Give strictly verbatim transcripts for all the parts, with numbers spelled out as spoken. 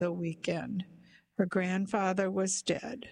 the weekend. Her grandfather was dead.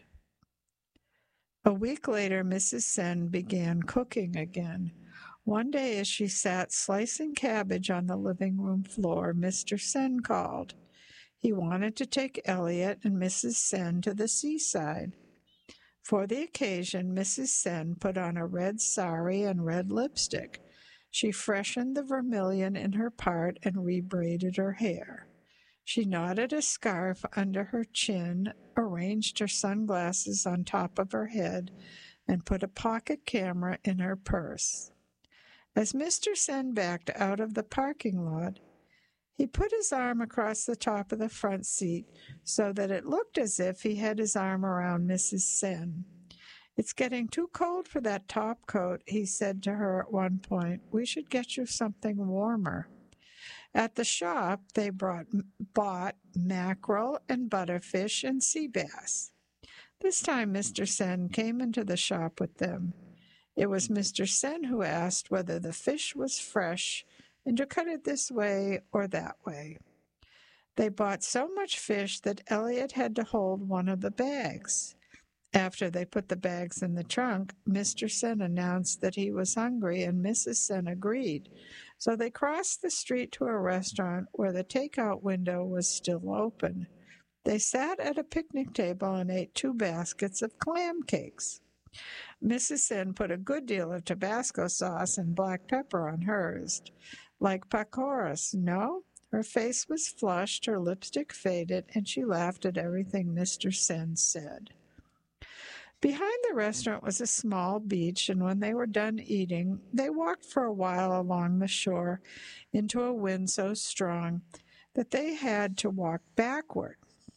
A week later, Missus Sen began cooking again. One day, as she sat slicing cabbage on the living room floor, Mister Sen called. He wanted to take Elliot and Missus Sen to the seaside. For the occasion, Missus Sen put on a red sari and red lipstick. She freshened the vermilion in her part and rebraided her hair. She knotted a scarf under her chin, arranged her sunglasses on top of her head, and put a pocket camera in her purse. As Mister Sen backed out of the parking lot, he put his arm across the top of the front seat so that it looked as if he had his arm around Missus Sen. "It's getting too cold for that top coat," he said to her at one point. "We should get you something warmer." At the shop, they brought, bought mackerel and butterfish and sea bass. This time Mister Sen came into the shop with them. It was Mister Sen who asked whether the fish was fresh and to cut it this way or that way. They bought so much fish that Elliot had to hold one of the bags. After they put the bags in the trunk, Mister Sen announced that he was hungry, and Missus Sen agreed. So they crossed the street to a restaurant where the takeout window was still open. They sat at a picnic table and ate two baskets of clam cakes. Missus Sen put a good deal of Tabasco sauce and black pepper on hers. Like Pacoras, no? Her face was flushed, her lipstick faded, and she laughed at everything Mister Sen said. Behind the restaurant was a small beach, and when they were done eating, they walked for a while along the shore into a wind so strong that they had to walk backward.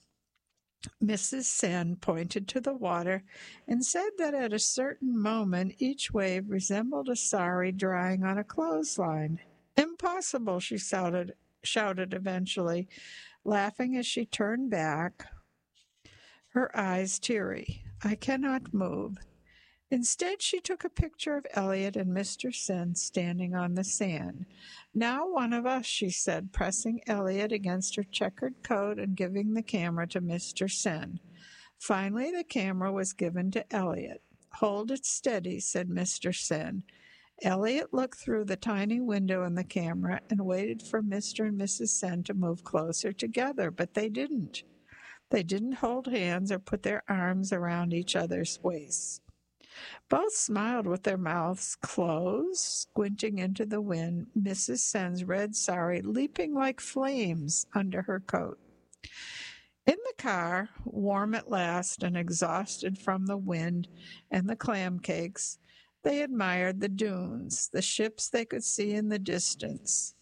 Missus Sen pointed to the water and said that at a certain moment each wave resembled a sari drying on a clothesline. "Impossible," she shouted, shouted eventually, laughing as she turned back, her eyes teary. "I cannot move." Instead, she took a picture of Elliot and Mister Sen standing on the sand. "Now one of us," she said, pressing Elliot against her checkered coat and giving the camera to Mister Sen. Finally, the camera was given to Elliot. "Hold it steady," said Mister Sen. Elliot looked through the tiny window in the camera and waited for Mister and Missus Sen to move closer together, but they didn't. They didn't hold hands or put their arms around each other's waists. Both smiled with their mouths closed, squinting into the wind, Missus Sen's red sari leaping like flames under her coat. In the car, warm at last and exhausted from the wind and the clam cakes, they admired the dunes, the ships they could see in the distance,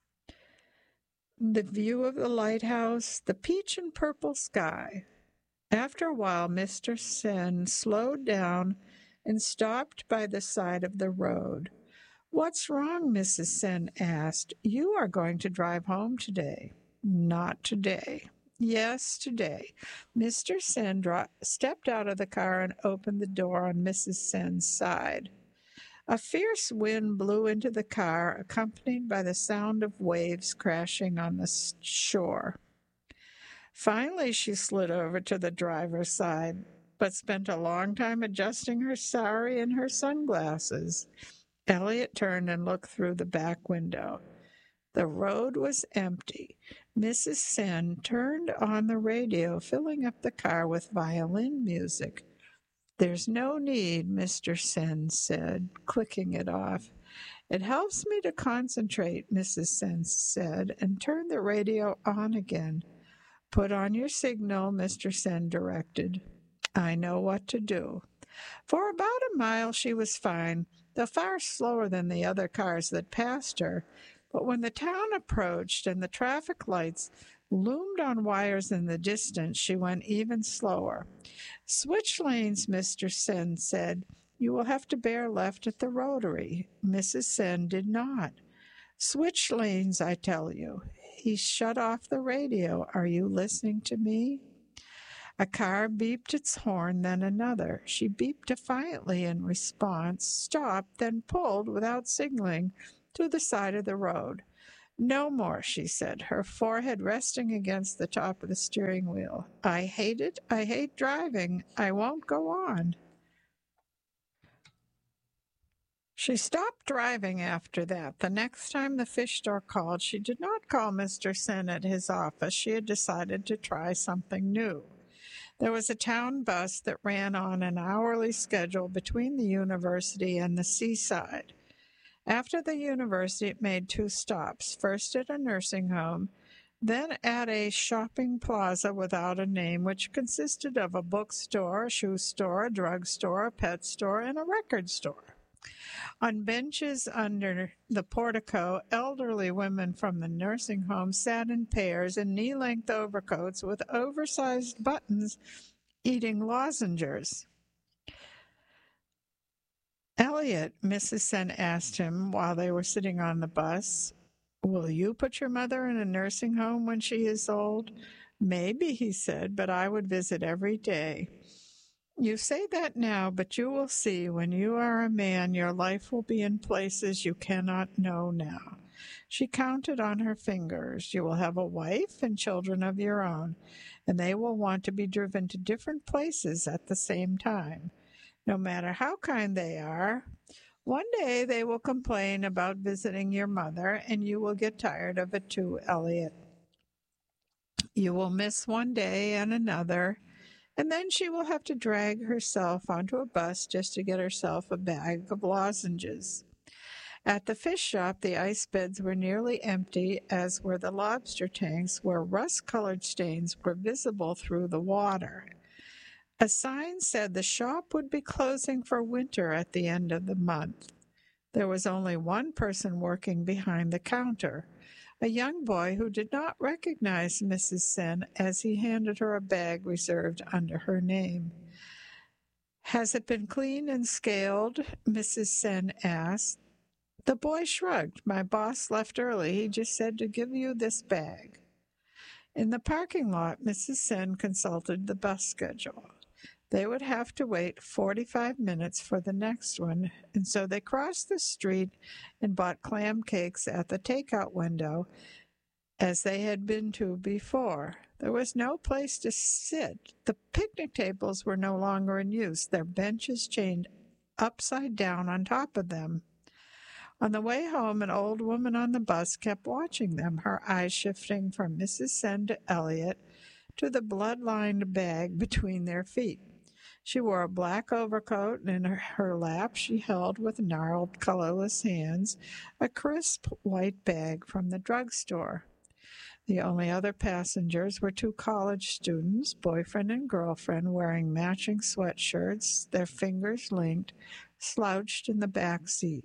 the view of the lighthouse, the peach and purple sky. After a while, Mister Sen slowed down and stopped by the side of the road. "What's wrong?" Missus Sen asked. "You are going to drive home today." "Not today." "Yes, today." Mister Sen dro- stepped out of the car and opened the door on Missus Sen's side. A fierce wind blew into the car, accompanied by the sound of waves crashing on the shore. Finally, she slid over to the driver's side, but spent a long time adjusting her sari and her sunglasses. Elliot turned and looked through the back window. The road was empty. Missus Sen turned on the radio, filling up the car with violin music. "There's no need," Mister Sen said, clicking it off. "It helps me to concentrate," Missus Sen said, and turned the radio on again. "Put on your signal," Mister Sen directed. "I know what to do." For about a mile she was fine, though far slower than the other cars that passed her. But when the town approached and the traffic lights loomed on wires in the distance, she went even slower. "Switch lanes," Mister Sen said. "You will have to bear left at the rotary." Missus Sen did not. "Switch lanes, I tell you." He shut off the radio. "Are you listening to me?" A car beeped its horn, then another. She beeped defiantly in response, stopped, then pulled without signaling to the side of the road. No more, she said, her forehead resting against the top of the steering wheel. I hate it. I hate driving. I won't go on. She stopped driving after that. The next time the fish store called, she did not call Mister Sen at his office. She had decided to try something new. There was a town bus that ran on an hourly schedule between the university and the seaside. After the university, it made two stops, first at a nursing home, then at a shopping plaza without a name, which consisted of a bookstore, a shoe store, a drugstore, a pet store, and a record store. On benches under the portico, elderly women from the nursing home sat in pairs in knee-length overcoats with oversized buttons, eating lozenges. Elliot, Missus Sen asked him while they were sitting on the bus, will you put your mother in a nursing home when she is old? Maybe, he said, but I would visit every day. You say that now, but you will see when you are a man your life will be in places you cannot know now. She counted on her fingers. You will have a wife and children of your own, and they will want to be driven to different places at the same time. No matter how kind they are, one day they will complain about visiting your mother, and you will get tired of it too, Elliot. You will miss one day and another, and then she will have to drag herself onto a bus just to get herself a bag of lozenges. At the fish shop, the ice beds were nearly empty, as were the lobster tanks, where rust-colored stains were visible through the water. A sign said the shop would be closing for winter at the end of the month. There was only one person working behind the counter, a young boy who did not recognize Missus Sen as he handed her a bag reserved under her name. Has it been cleaned and scaled? Missus Sen asked. The boy shrugged. My boss left early. He just said to give you this bag. In the parking lot, Missus Sen consulted the bus schedule. They would have to wait forty-five minutes for the next one, and so they crossed the street and bought clam cakes at the takeout window, as they had been to before. There was no place to sit. The picnic tables were no longer in use, their benches chained upside down on top of them. On the way home, an old woman on the bus kept watching them, her eyes shifting from Missus Sen to Elliot to the blood-lined bag between their feet. She wore a black overcoat, and in her lap she held, with gnarled, colorless hands, a crisp white bag from the drugstore. The only other passengers were two college students, boyfriend and girlfriend, wearing matching sweatshirts, their fingers linked, slouched in the back seat.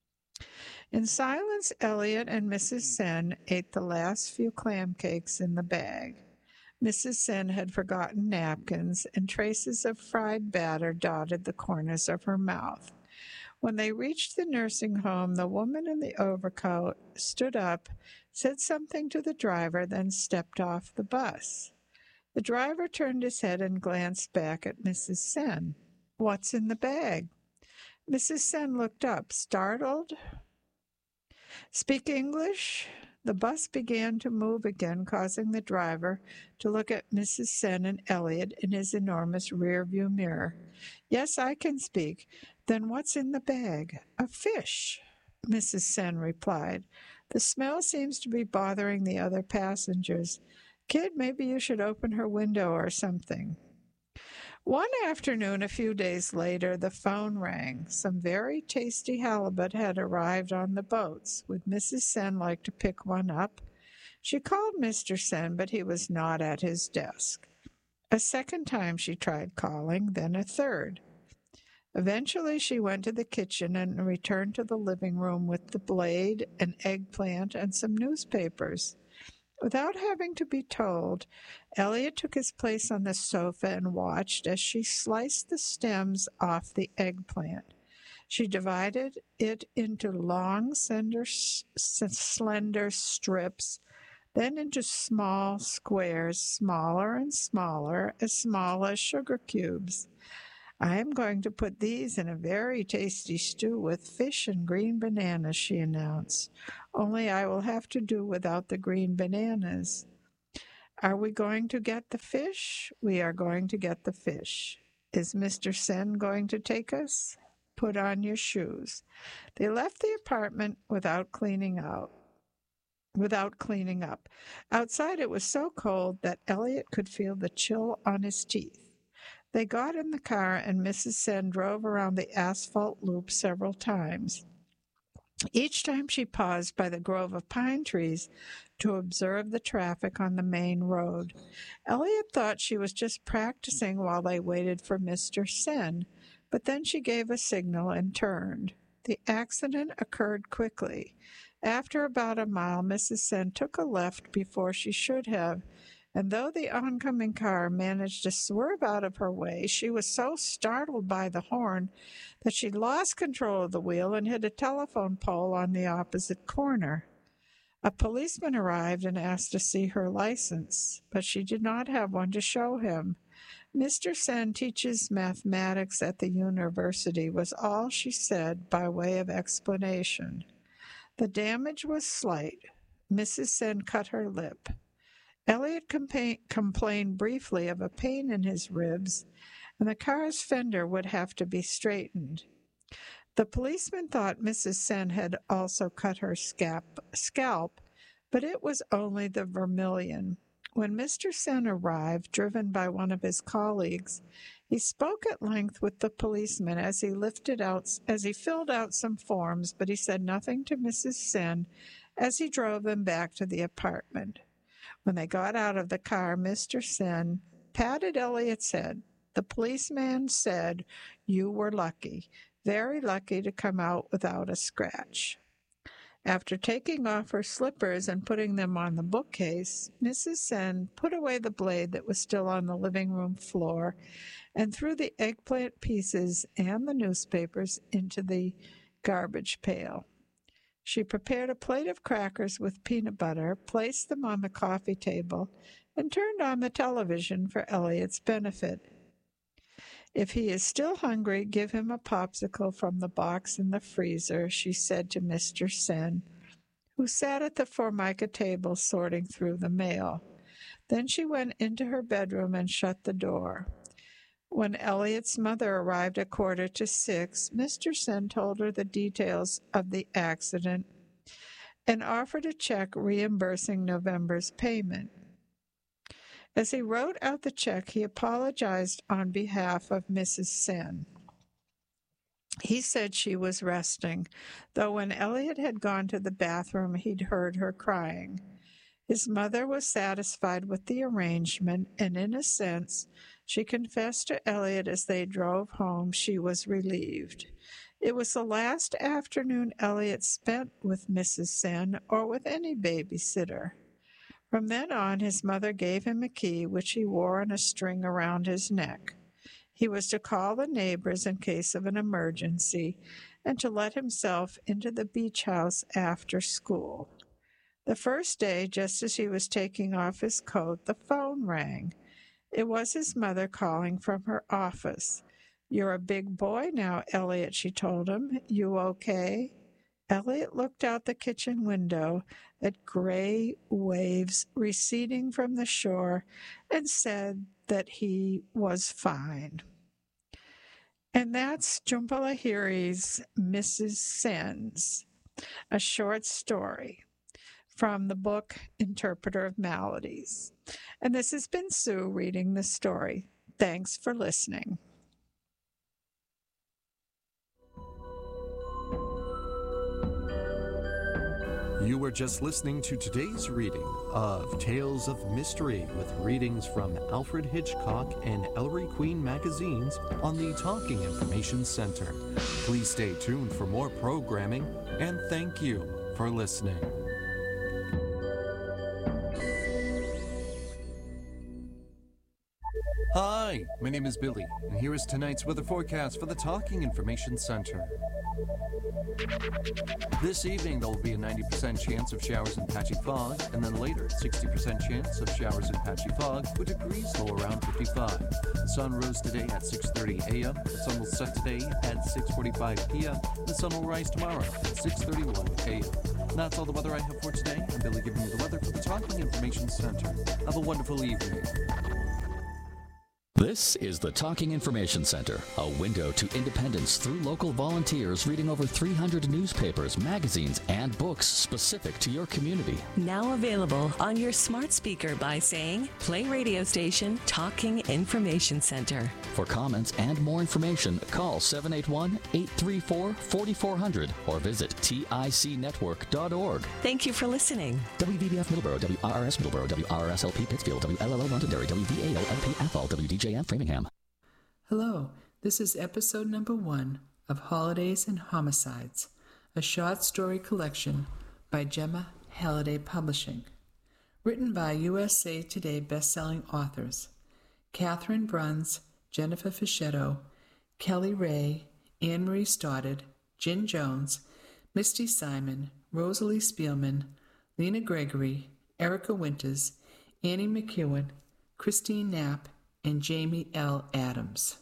In silence, Elliot and Missus Sen ate the last few clam cakes in the bag. Missus Sen had forgotten napkins, and traces of fried batter dotted the corners of her mouth. When they reached the nursing home, the woman in the overcoat stood up, said something to the driver, then stepped off the bus. The driver turned his head and glanced back at Missus Sen. What's in the bag? Missus Sen looked up, startled. Speak English? The bus began to move again, causing the driver to look at Missus Sen and Elliot in his enormous rear-view mirror. Yes, I can speak. Then what's in the bag? A fish, Missus Sen replied. The smell seems to be bothering the other passengers. Kid, maybe you should open her window or something. One afternoon, a few days later, the phone rang. Some very tasty halibut had arrived on the boats. Would Missus Sen like to pick one up? She called Mister Sen, but he was not at his desk. A second time she tried calling, then a third. Eventually she went to the kitchen and returned to the living room with the blade, an eggplant, and some newspapers. Without having to be told, Elliot took his place on the sofa and watched as she sliced the stems off the eggplant. She divided it into long, slender, slender strips, then into small squares, smaller and smaller, as small as sugar cubes. "I am going to put these in a very tasty stew with fish and green bananas," she announced. "Only I will have to do without the green bananas." "Are we going to get the fish?" "We are going to get the fish." "Is Mister Sen going to take us?" "Put on your shoes." They left the apartment without cleaning out. Without cleaning up. Outside it was so cold that Elliot could feel the chill on his teeth. They got in the car and Missus Sen drove around the asphalt loop several times. Each time she paused by the grove of pine trees to observe the traffic on the main road. Elliot thought she was just practicing while they waited for Mister Sen, but then she gave a signal and turned. The accident occurred quickly. After about a mile, Missus Sen took a left before she should have, and though the oncoming car managed to swerve out of her way, she was so startled by the horn that she lost control of the wheel and hit a telephone pole on the opposite corner. A policeman arrived and asked to see her license, but she did not have one to show him. "Mister Sen teaches mathematics at the university," was all she said by way of explanation. The damage was slight. Missus Sen cut her lip. Elliot compa- complained briefly of a pain in his ribs, and the car's fender would have to be straightened. The policeman thought Missus Sen had also cut her scalp, scalp, but it was only the vermilion. When Mister Sen arrived, driven by one of his colleagues, he spoke at length with the policeman as he lifted out, as he filled out some forms, but he said nothing to Missus Sen as he drove them back to the apartment. When they got out of the car, Mister Sen patted Elliot's head. The policeman said, "You were lucky, very lucky to come out without a scratch." After taking off her slippers and putting them on the bookcase, Missus Sen put away the blade that was still on the living room floor and threw the eggplant pieces and the newspapers into the garbage pail. She prepared a plate of crackers with peanut butter, placed them on the coffee table, and turned on the television for Elliot's benefit. "If he is still hungry, give him a popsicle from the box in the freezer," she said to Mister Sen, who sat at the Formica table sorting through the mail. Then she went into her bedroom and shut the door. When Elliot's mother arrived at quarter to six, Mister Sen told her the details of the accident and offered a check reimbursing November's payment. As he wrote out the check, he apologized on behalf of Missus Sen. He said she was resting, though when Elliot had gone to the bathroom, he'd heard her crying. His mother was satisfied with the arrangement, and in a sense, she confessed to Elliot as they drove home she was relieved. It was the last afternoon Elliot spent with Missus Sen or with any babysitter. From then on, his mother gave him a key, which he wore on a string around his neck. He was to call the neighbors in case of an emergency and to let himself into the beach house after school. The first day, just as he was taking off his coat, the phone rang. It was his mother calling from her office. "You're a big boy now, Elliot," she told him. "You okay?" Elliot looked out the kitchen window at gray waves receding from the shore and said that he was fine. And that's Jhumpa Lahiri's Missus Sen's, a short story from the book Interpreter of Maladies. And this has been Sue reading the story. Thanks for listening. You were just listening to today's reading of Tales of Mystery with readings from Alfred Hitchcock and Ellery Queen magazines on the Talking Information Center. Please stay tuned for more programming, and thank you for listening. Hi, my name is Billy, and here is tonight's weather forecast for the Talking Information Center. This evening, there will be a ninety percent chance of showers and patchy fog, and then later, sixty percent chance of showers and patchy fog with degrees low around fifty-five. The sun rose today at six thirty a.m., the sun will set today at six forty-five p.m., the sun will rise tomorrow at six thirty-one a.m. That's all the weather I have for today. I'm Billy giving you the weather for the Talking Information Center. Have a wonderful evening. This is the Talking Information Center, a window to independence through local volunteers reading over three hundred newspapers, magazines, and books specific to your community. Now available on your smart speaker by saying, play radio station Talking Information Center. For comments and more information, call seven eight one, eight three four, four four zero zero or visit T I C network dot org. Thank you for listening. W V B F Middleborough, W R R S Middleborough, W R R S L P Pittsfield, W L L O Londonderry, W V A L L P Athol, W D J M Framingham. Hello, this is episode number one of Holidays and Homicides, a short story collection by Gemma Halliday Publishing, written by U S A Today best-selling authors Catherine Bruns, Jennifer Fischetto, Kelly Ray, Anne Marie Stoddard, Jen Jones, Misty Simon, Rosalie Spielman, Lena Gregory, Erica Winters, Annie McEwen, Christine Knapp, and Jamie L. Adams.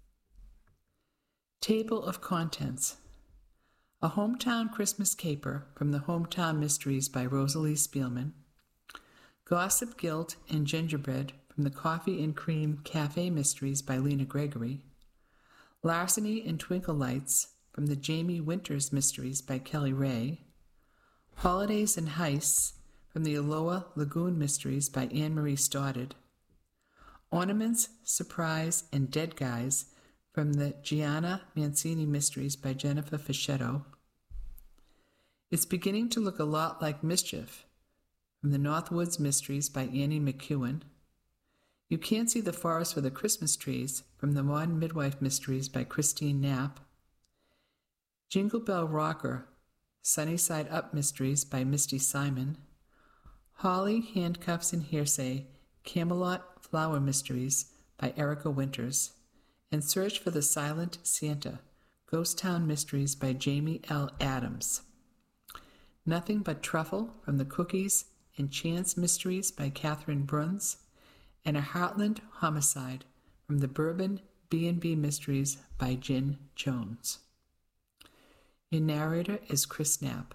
Table of Contents. A Hometown Christmas Caper from the Hometown Mysteries by Rosalie Spielman. Gossip, Guilt, and Gingerbread from the Coffee and Cream Cafe Mysteries by Lena Gregory. Larceny and Twinkle Lights from the Jamie Winters Mysteries by Kelly Ray. Holidays and Heists from the Aloha Lagoon Mysteries by Anne Marie Stoddard. Ornaments, Surprise, and Dead Guys from the Gianna Mancini Mysteries by Jennifer Fischetto. It's Beginning to Look a Lot Like Mischief from the Northwoods Mysteries by Annie McEwen. You Can't See the Forest for the Christmas Trees from the Modern Midwife Mysteries by Christine Knapp. Jingle Bell Rocker, Sunny Side Up Mysteries by Misty Simon. Holly, Handcuffs, and Hearsay, Camelot Flower Mysteries by Erica Winters. And Search for the Silent Santa, Ghost Town Mysteries by Jamie L. Adams. Nothing But Truffle from the Cookies and Chance Mysteries by Catherine Bruns. And A Heartland Homicide from the Bourbon B and B Mysteries by Jen Jones. Your narrator is Chris Knapp.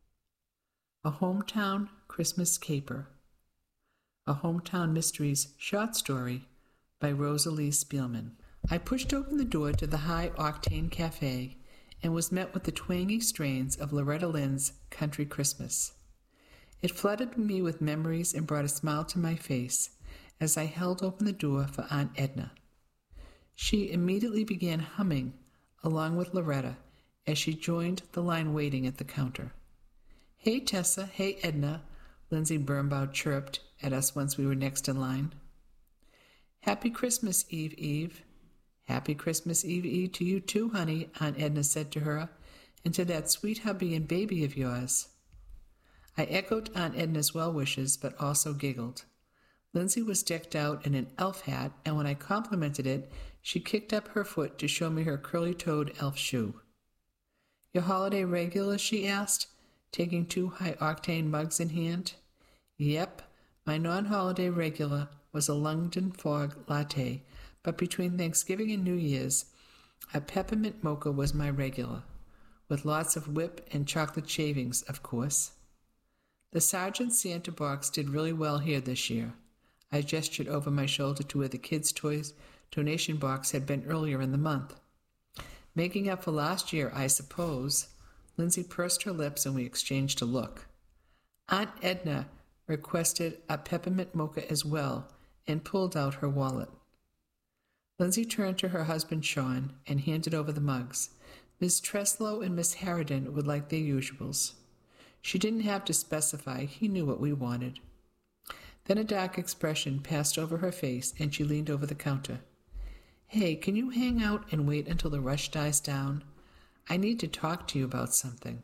A Hometown Christmas Caper. A Hometown Mysteries short story by Rosalie Spielman. I pushed open the door to the High Octane Cafe and was met with the twangy strains of Loretta Lynn's Country Christmas. It flooded me with memories and brought a smile to my face as I held open the door for Aunt Edna. She immediately began humming along with Loretta as she joined the line waiting at the counter. "Hey, Tessa, hey, Edna," Lindsay Birnbaugh chirped at us once we were next in line. "Happy Christmas Eve, Eve." "Happy Christmas Eve, Eve to you too, honey," Aunt Edna said to her, "and to that sweet hubby and baby of yours." I echoed Aunt Edna's well wishes, but also giggled. Lindsay was decked out in an elf hat, and when I complimented it, she kicked up her foot to show me her curly-toed elf shoe. "Your holiday regular?" she asked, taking two high-octane mugs in hand. Yep, my non-holiday regular was a London Fog latte, but between Thanksgiving and New Year's, a peppermint mocha was my regular, with lots of whip and chocolate shavings, of course. The Sergeant Santa box did really well here this year. I gestured over my shoulder to where the kids' toys donation box had been earlier in the month. Making up for last year, I suppose. Lindsay pursed her lips and we exchanged a look. Aunt Edna requested a peppermint mocha as well and pulled out her wallet. Lindsay turned to her husband Sean and handed over the mugs. Miss Treslow and Miss Harridan would like their usuals. She didn't have to specify. He knew what we wanted. Then a dark expression passed over her face and she leaned over the counter. "Hey, can you hang out and wait until the rush dies down? I need to talk to you about something."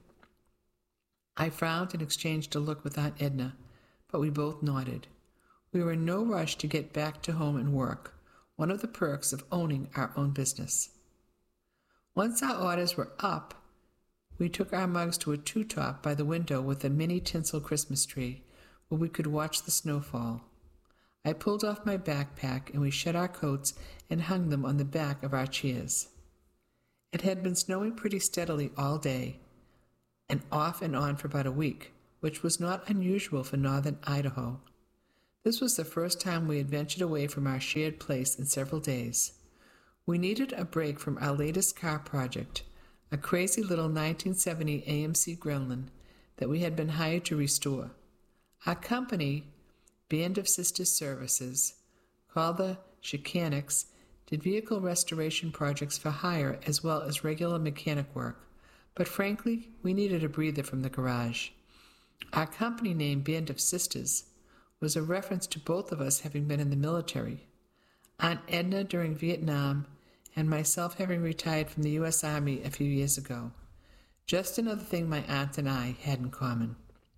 I frowned and exchanged a look with Aunt Edna, but we both nodded. We were in no rush to get back to home and work. one of the perks of owning our own business. Once our orders were up, we took our mugs to a two-top by the window with a mini tinsel Christmas tree where we could watch the snow fall. I pulled off my backpack and we shed our coats and hung them on the back of our chairs. It had been snowing pretty steadily all day and off and on for about a week, which was not unusual for northern Idaho. This was the first time we had ventured away from our shared place in several days. We needed a break from our latest car project, a crazy little nineteen seventy A M C Gremlin that we had been hired to restore. Our company, Band of Sisters Services, called the Chicanics, did vehicle restoration projects for hire as well as regular mechanic work, but frankly, we needed a breather from the garage. Our company name, Band of Sisters, was a reference to both of us having been in the military, Aunt Edna during Vietnam, and myself having retired from the U S Army a few years ago. Just another thing my aunt and I had in common.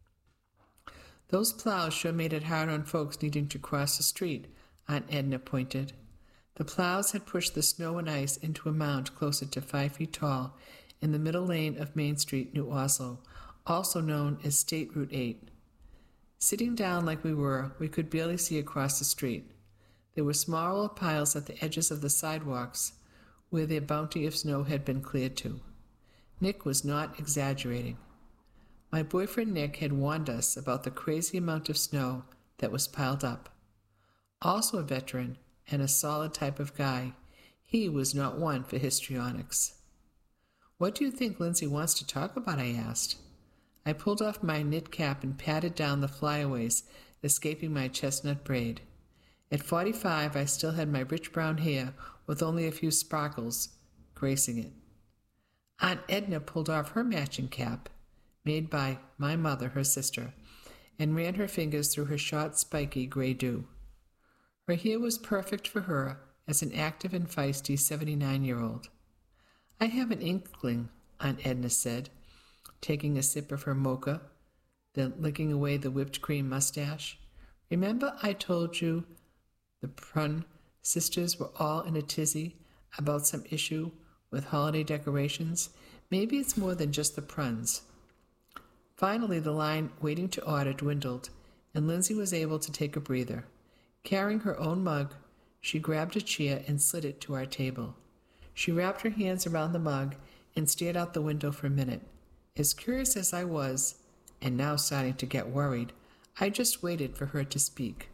Those plows sure made it hard on folks needing to cross the street, Aunt Edna pointed. The plows had pushed the snow and ice into a mound closer to five feet tall in the middle lane of Main Street, New Oslo, also known as State Route eight. Sitting down like we were, we could barely see across the street. There were smaller piles at the edges of the sidewalks where their bounty of snow had been cleared to. Nick was not exaggerating. My boyfriend Nick had warned us about the crazy amount of snow that was piled up. Also a veteran and a solid type of guy, he was not one for histrionics. "What do you think Lindsay wants to talk about?" I asked. I pulled off my knit cap and patted down the flyaways, escaping my chestnut braid. At forty-five, I still had my rich brown hair with only a few sparkles gracing it. Aunt Edna pulled off her matching cap, made by my mother, her sister, and ran her fingers through her short, spiky gray dew. Her hair was perfect for her as an active and feisty seventy-nine-year-old. "I have an inkling," Aunt Edna said, taking a sip of her mocha, then licking away the whipped cream mustache. "Remember I told you the Prun sisters were all in a tizzy about some issue with holiday decorations? Maybe it's more than just the Pruns." Finally, the line waiting to order dwindled, and Lindsay was able to take a breather. Carrying her own mug, she grabbed a chair and slid it to our table. She wrapped her hands around the mug and stared out the window for a minute. As curious as I was, and now starting to get worried, I just waited for her to speak.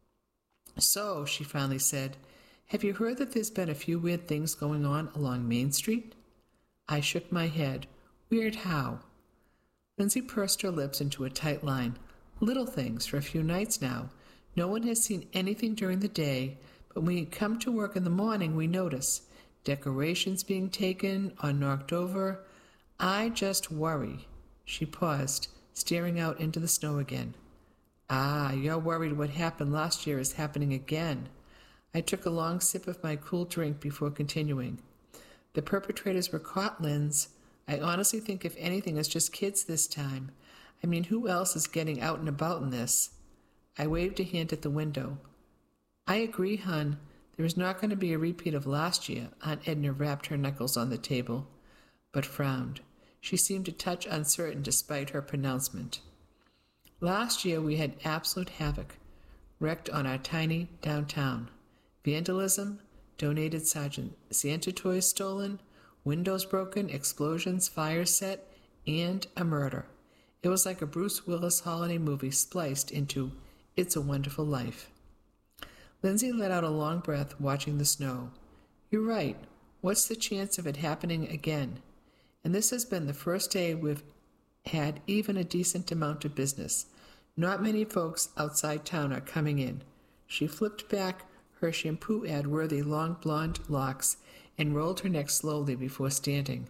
"So," she finally said, "have you heard that there's been a few weird things going on along Main Street?" I shook my head. "Weird how?" Lindsay pursed her lips into a tight line. "Little things for a few nights now. No one has seen anything during the day, but when we come to work in the morning, we notice decorations being taken or knocked over. I just worry." She paused, staring out into the snow again. "Ah, you're worried what happened last year is happening again." I took a long sip of my cool drink before continuing. "The perpetrators were caught, Linz. I honestly think if anything, it's just kids this time. I mean, who else is getting out and about in this?" I waved a hand at the window. "I agree, hon. There is not going to be a repeat of last year." Aunt Edna rapped her knuckles on the table, but frowned. She seemed a touch uncertain despite her pronouncement. "Last year we had absolute havoc, wreaked on our tiny downtown. Vandalism, donated Sergeant Santa toys stolen, windows broken, explosions, fires set, and a murder. It was like a Bruce Willis holiday movie spliced into It's a Wonderful Life." Lindsay let out a long breath, watching the snow. "You're right. What's the chance of it happening again? And this has been the first day we've had even a decent amount of business. Not many folks outside town are coming in." She flipped back her shampoo ad-worthy long blonde locks and rolled her neck slowly before standing.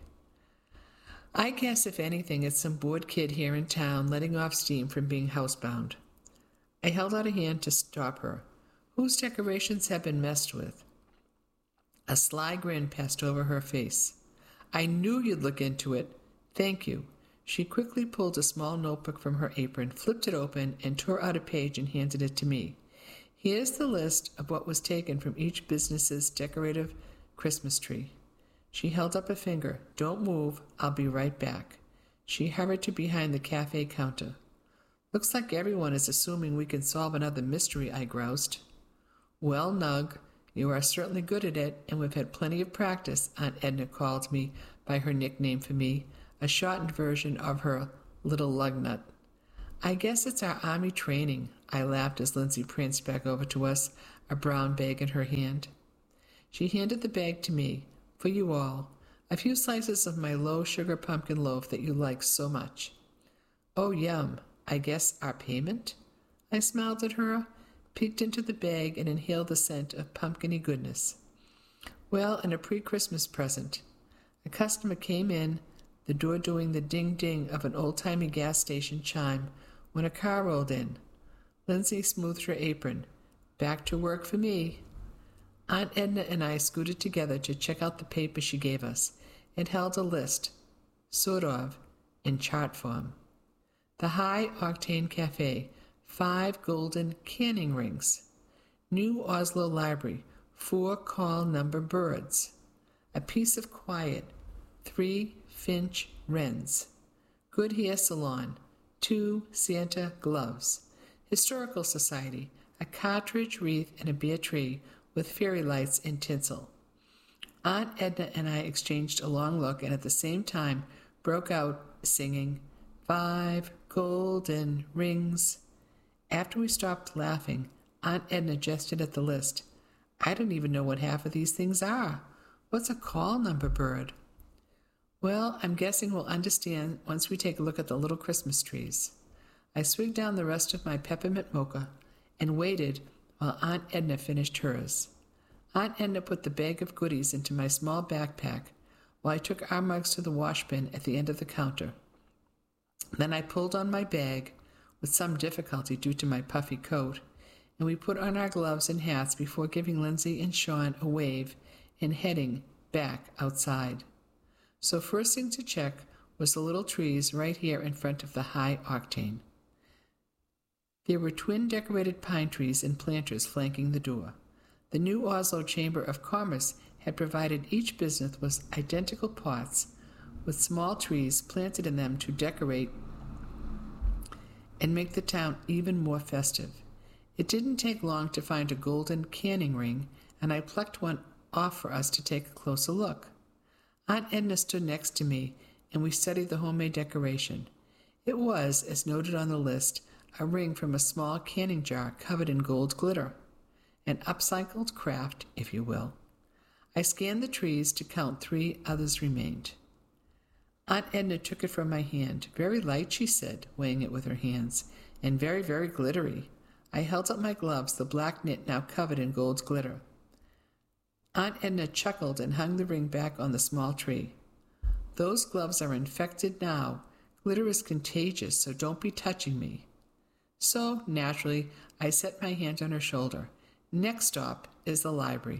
"I guess, if anything, it's some bored kid here in town letting off steam from being housebound." I held out a hand to stop her. "Whose decorations have been messed with?" A sly grin passed over her face. "I knew you'd look into it. Thank you." She quickly pulled a small notebook from her apron, flipped it open, and tore out a page and handed it to me. Here's the list of what was taken from each business's decorative Christmas tree. She held up a finger. Don't move. I'll be right back. She hurried to behind the cafe counter. Looks like everyone is assuming we can solve another mystery, I groused. Well, Nug, you are certainly good at it, and we've had plenty of practice, Aunt Edna called me by her nickname for me, a shortened version of her little lug nut. I guess it's our army training, I laughed as Lindsay pranced back over to us, a brown bag in her hand. She handed the bag to me, for you all, a few slices of my low-sugar pumpkin loaf that you like so much. Oh, yum, I guess our payment? I smiled at her, peeked into the bag, and inhaled the scent of pumpkiny goodness. Well, and a pre-Christmas present. A customer came in, the door doing the ding-ding of an old-timey gas station chime, when a car rolled in. Lindsay smoothed her apron. Back to work for me. Aunt Edna and I scooted together to check out the paper she gave us. It held a list, sort of, in chart form. The High Octane Cafe, five golden canning rings. New Oslo Library, four call number birds. A piece of quiet, three Finch wrens. Good Hair Salon, two Santa gloves. Historical Society, a cartridge wreath and a beer tree with fairy lights and tinsel. Aunt Edna and I exchanged a long look and at the same time broke out singing, Five golden rings. After we stopped laughing, Aunt Edna gestured at the list. I don't even know what half of these things are. What's a call number bird? Well, I'm guessing we'll understand once we take a look at the little Christmas trees. I swigged down the rest of my peppermint mocha and waited while Aunt Edna finished hers. Aunt Edna put the bag of goodies into my small backpack while I took our mugs to the wash bin at the end of the counter. Then I pulled on my bag, with some difficulty due to my puffy coat, and we put on our gloves and hats before giving Lindsay and Sean a wave and heading back outside. So first thing to check was the little trees right here in front of the High Octane. There were twin decorated pine trees and planters flanking the door. The new Oslo Chamber of Commerce had provided each business with identical pots with small trees planted in them to decorate and make the town even more festive. It didn't take long to find a golden canning ring, and I plucked one off for us to take a closer look. Aunt Edna stood next to me, and we studied the homemade decoration. It was, as noted on the list, a ring from a small canning jar covered in gold glitter. An upcycled craft, if you will. I scanned the trees to count three others remained. Aunt Edna took it from my hand. Very light, she said, weighing it with her hands, and very, very glittery. I held up my gloves, the black knit now covered in gold glitter. Aunt Edna chuckled and hung the ring back on the small tree. Those gloves are infected now. Glitter is contagious, so don't be touching me. So, naturally, I set my hand on her shoulder. Next stop is the library.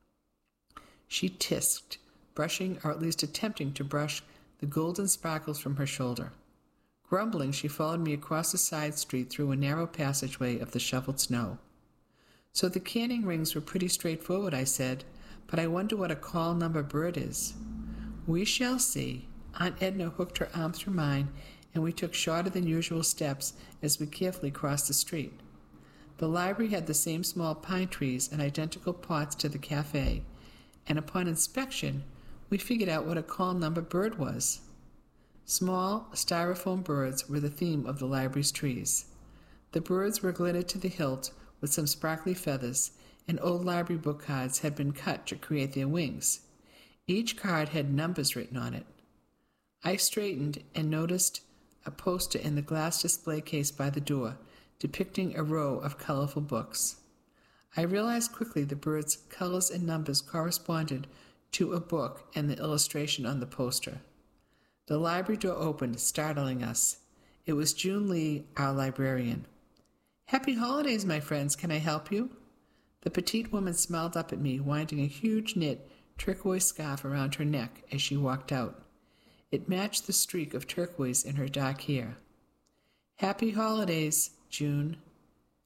She tisked, brushing, or at least attempting to brush, the golden sparkles from her shoulder. Grumbling, she followed me across a side street through a narrow passageway of the shoveled snow. So the canning rings were pretty straightforward, I said, but I wonder what a call number bird is. We shall see. Aunt Edna hooked her arm through mine, and we took shorter than usual steps as we carefully crossed the street. The library had the same small pine trees and identical pots to the cafe, and upon inspection, we figured out what a call number bird was. Small styrofoam birds were the theme of the library's trees. The birds were glittered to the hilt with some sparkly feathers, and old library book cards had been cut to create their wings. Each card had numbers written on it. I straightened and noticed a poster in the glass display case by the door, depicting a row of colorful books. I realized quickly the birds' colors and numbers corresponded to a book and the illustration on the poster. The library door opened, startling us. It was June Lee, our librarian. Happy holidays, my friends. Can I help you? The petite woman smiled up at me, winding a huge knit turquoise scarf around her neck as she walked out. It matched the streak of turquoise in her dark hair. Happy holidays, June.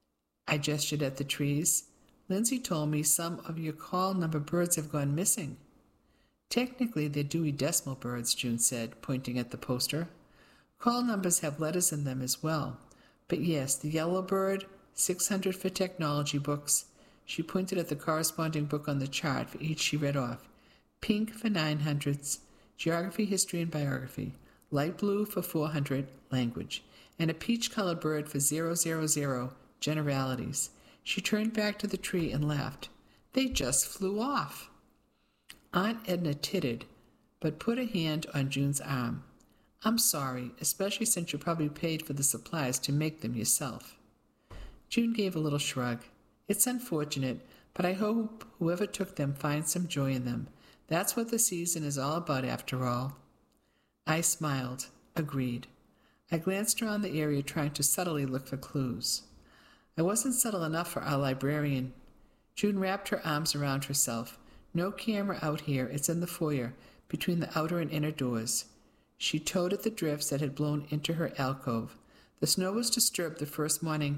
I gestured at the trees. Lindsay told me some of your call number birds have gone missing. Technically, they're Dewey Decimal birds, June said, pointing at the poster. Call numbers have letters in them as well. But yes, the yellow bird, six hundred for technology books. She pointed at the corresponding book on the chart for each she read off. Pink for nine hundreds, geography, history, and biography. Light blue for four hundred, language. And a peach-colored bird for zero zero zero, generalities. She turned back to the tree and laughed. They just flew off. Aunt Edna tittered, but put a hand on June's arm. I'm sorry, especially since you probably paid for the supplies to make them yourself. June gave a little shrug. It's unfortunate, but I hope whoever took them finds some joy in them. That's what the season is all about, after all. I smiled, agreed. I glanced around the area, trying to subtly look for clues. I wasn't subtle enough for our librarian. June wrapped her arms around herself. No camera out here. It's in the foyer, between the outer and inner doors. She towed at the drifts that had blown into her alcove. The snow was disturbed the first morning.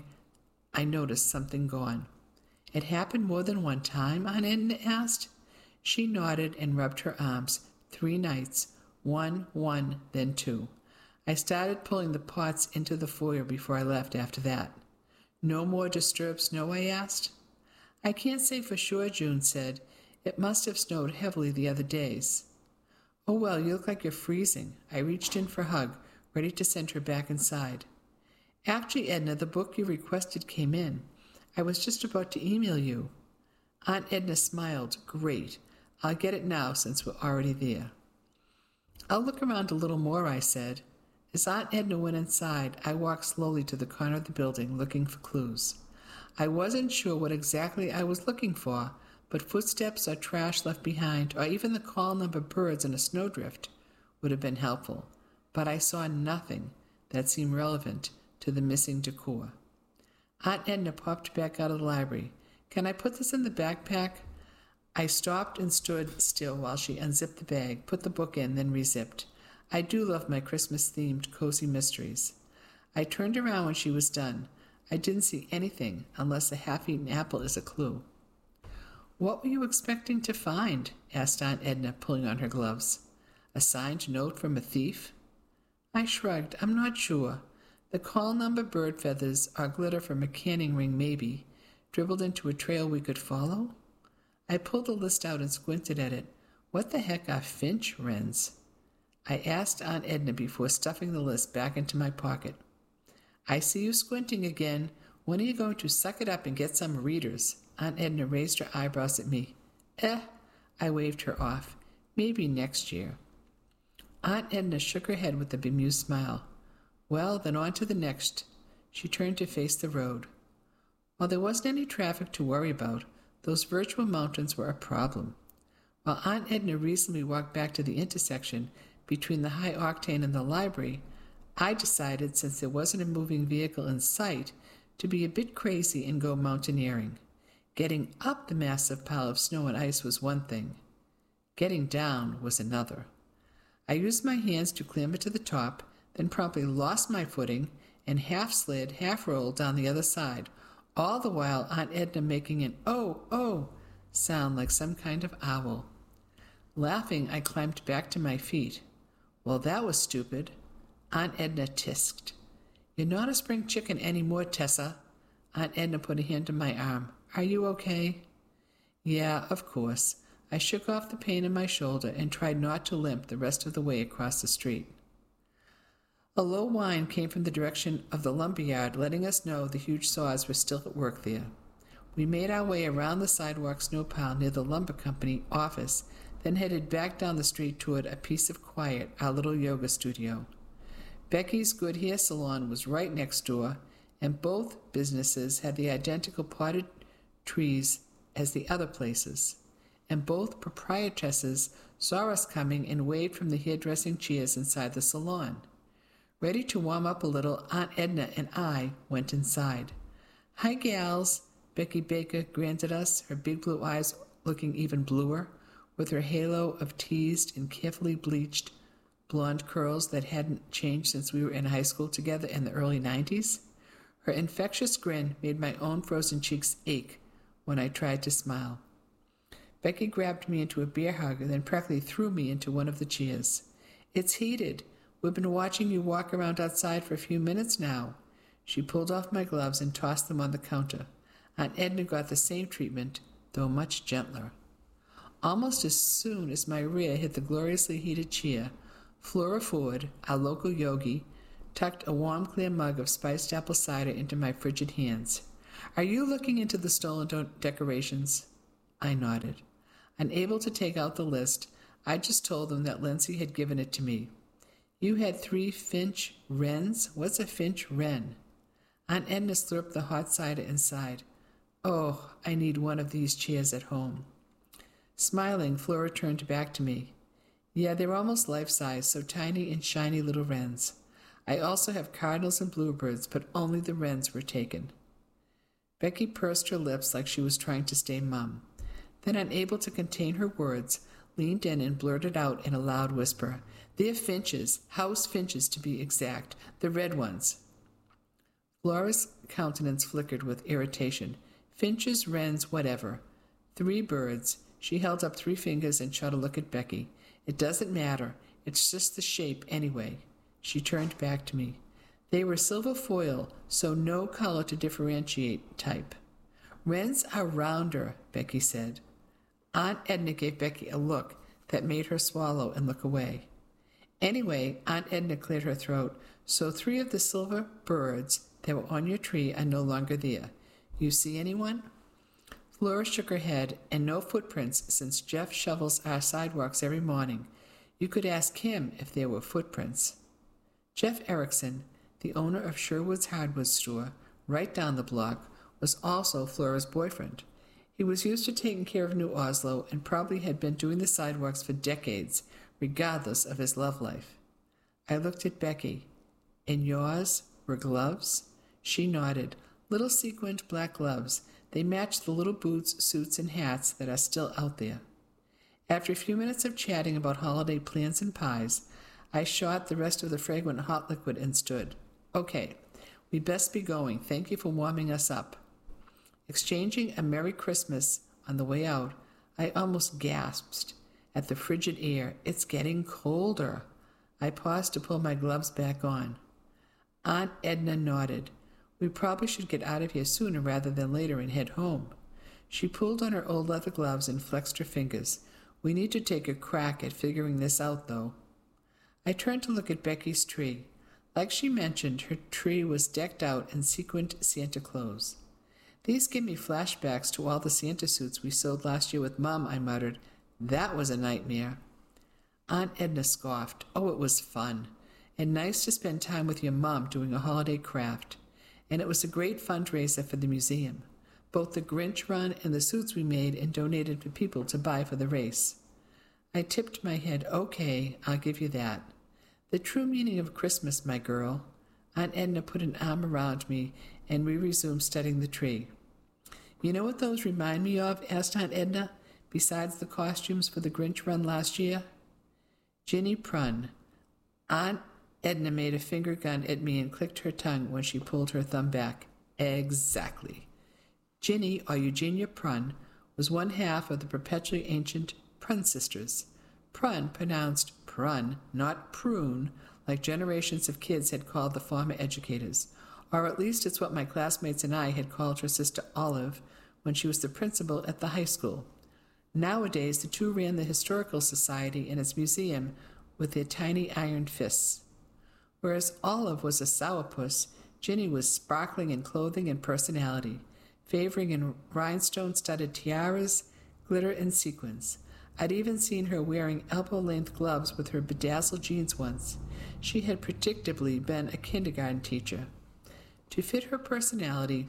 I noticed something gone. It happened more than one time, Aunt Edna asked. She nodded and rubbed her arms. Three nights. One, one, then two. I started pulling the pots into the foyer before I left after that. No more disturbed snow, I asked. I can't say for sure, June said. It must have snowed heavily the other days. Oh, well, you look like you're freezing. I reached in for a hug, ready to send her back inside. Actually, Edna, the book you requested came in. I was just about to email you. Aunt Edna smiled. Great. I'll get it now since we're already there. I'll look around a little more, I said. As Aunt Edna went inside, I walked slowly to the corner of the building, looking for clues. I wasn't sure what exactly I was looking for, but footsteps or trash left behind, or even the call number birds in a snowdrift, would have been helpful. But I saw nothing that seemed relevant to the missing decor. Aunt Edna popped back out of the library. Can I put this in the backpack? I stopped and stood still while she unzipped the bag, put the book in, then rezipped. I do love my Christmas-themed cozy mysteries. I turned around when she was done. I didn't see anything, unless a half-eaten apple is a clue. What were you expecting to find? Asked Aunt Edna, pulling on her gloves. A signed note from a thief? I shrugged. I'm not sure. The call number bird feathers are glitter from a canning ring, maybe, dribbled into a trail we could follow? I pulled the list out and squinted at it. What the heck are finch wrens? I asked Aunt Edna before stuffing the list back into my pocket. I see you squinting again. When are you going to suck it up and get some readers? Aunt Edna raised her eyebrows at me. Eh, I waved her off. Maybe next year. Aunt Edna shook her head with a bemused smile. Well, then on to the next. She turned to face the road. While there wasn't any traffic to worry about, those virtual mountains were a problem. While Aunt Edna reasonably walked back to the intersection between the High Octane and the library, I decided, since there wasn't a moving vehicle in sight, to be a bit crazy and go mountaineering. Getting up the massive pile of snow and ice was one thing. Getting down was another. I used my hands to clamber to the top, then promptly lost my footing and half slid, half rolled down the other side, all the while Aunt Edna making an oh, oh sound like some kind of owl. Laughing, I climbed back to my feet. Well, that was stupid. Aunt Edna tisked. You're not a spring chicken any more, Tessa. Aunt Edna put a hand on my arm. Are you okay? Yeah, of course. I shook off the pain in my shoulder and tried not to limp the rest of the way across the street. A low whine came from the direction of the lumber yard, letting us know the huge saws were still at work there. We made our way around the sidewalk snow pile near the lumber company office, then headed back down the street toward a piece of quiet, our little yoga studio. Becky's Good Hair Salon was right next door, and both businesses had the identical potted trees as the other places, and both proprietresses saw us coming and waved from the hairdressing chairs inside the salon. Ready to warm up a little, Aunt Edna and I went inside. Hi, gals, Becky Baker grinned at us, her big blue eyes looking even bluer, with her halo of teased and carefully bleached blonde curls that hadn't changed since we were in high school together in the early nineties. Her infectious grin made my own frozen cheeks ache when I tried to smile. Becky grabbed me into a bear hug and then practically threw me into one of the chairs. "It's heated. We've been watching you walk around outside for a few minutes now." She pulled off my gloves and tossed them on the counter. Aunt Edna got the same treatment, though much gentler. Almost as soon as my rear hit the gloriously heated chair, Flora Ford, our local yogi, tucked a warm, clear mug of spiced apple cider into my frigid hands. "Are you looking into the stolen do- decorations?" I nodded. Unable to take out the list, I just told them that Lindsay had given it to me. "You had three Finch wrens? What's a Finch wren?" Aunt Edna slurped the hot cider and sighed. "Oh, I need one of these chairs at home." Smiling, Flora turned back to me. "Yeah, they're almost life-size, so tiny and shiny little wrens. I also have cardinals and bluebirds, but only the wrens were taken." Becky pursed her lips like she was trying to stay mum. Then, unable to contain her words, leaned in and blurted out in a loud whisper, "They're finches, house finches to be exact, the red ones." Flora's countenance flickered with irritation. "Finches, wrens, whatever. Three birds." She held up three fingers and shot a look at Becky. "It doesn't matter. It's just the shape anyway." She turned back to me. "They were silver foil, so no color to differentiate type." "Wrens are rounder," Becky said. Aunt Edna gave Becky a look that made her swallow and look away. "Anyway," Aunt Edna cleared her throat, "so three of the silver birds that were on your tree are no longer there. You see anyone?" Flora shook her head, "And no footprints since Jeff shovels our sidewalks every morning. You could ask him if there were footprints." Jeff Erickson, the owner of Sherwood's hardware store, right down the block, was also Flora's boyfriend. He was used to taking care of New Oslo and probably had been doing the sidewalks for decades, regardless of his love life. I looked at Becky. "And yours were gloves?" She nodded. "Little sequined black gloves. They matched the little boots, suits, and hats that are still out there." After a few minutes of chatting about holiday plans and pies, I shot the rest of the fragrant hot liquid and stood. "Okay, we'd best be going. Thank you for warming us up." Exchanging a Merry Christmas on the way out, I almost gasped at the frigid air. "It's getting colder." I paused to pull my gloves back on. Aunt Edna nodded. "We probably should get out of here sooner rather than later and head home." She pulled on her old leather gloves and flexed her fingers. "We need to take a crack at figuring this out, though." I turned to look at Becky's tree. Like she mentioned, her tree was decked out in sequined Santa clothes. "These give me flashbacks to all the Santa suits we sewed last year with Mom," I muttered. "That was a nightmare." Aunt Edna scoffed. "Oh, it was fun. And nice to spend time with your mom doing a holiday craft. And it was a great fundraiser for the museum. Both the Grinch run and the suits we made and donated for people to buy for the race." I tipped my head. "Okay, I'll give you that. The true meaning of Christmas, my girl." Aunt Edna put an arm around me, and we resumed studying the tree. "You know what those remind me of?" asked Aunt Edna, "besides the costumes for the Grinch run last year?" "Ginny Prun." Aunt Edna made a finger gun at me and clicked her tongue when she pulled her thumb back. "Exactly. Ginny, or Eugenia Prun, was one half of the perpetually ancient Prun sisters. Prun, pronounced prun, not prune, like generations of kids had called the former educators, or at least it's what my classmates and I had called her sister Olive when she was the principal at the high school. Nowadays, the two ran the Historical Society and its museum with their tiny iron fists. Whereas Olive was a sourpuss, Ginny was sparkling in clothing and personality, favoring in rhinestone-studded tiaras, glitter, and sequins. I'd even seen her wearing elbow-length gloves with her bedazzled jeans once. She had predictably been a kindergarten teacher. To fit her personality,